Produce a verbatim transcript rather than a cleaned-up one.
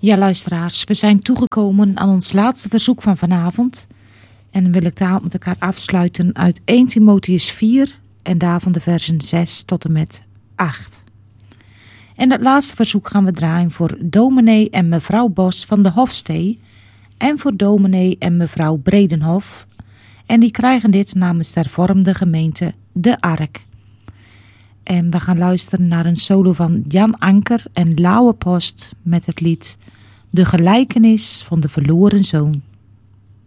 Ja, luisteraars, we zijn toegekomen aan ons laatste verzoek van vanavond. En dan wil ik daar met elkaar afsluiten uit eerste Timotheüs vier en daarvan de versen zes tot en met acht. En dat laatste verzoek gaan we draaien voor dominee en mevrouw Bos van de Hofstee en voor dominee en mevrouw Bredenhof. En die krijgen dit namens de hervormde gemeente De Ark. En we gaan luisteren naar een solo van Jan Anker en Lauwe Post met het lied De Gelijkenis van de Verloren Zoon.